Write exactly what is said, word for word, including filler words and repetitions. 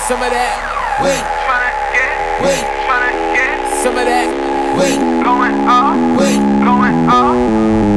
some of that. Wait, Tryna get, wait, tryna get, some of that. Wait, going up, wait. going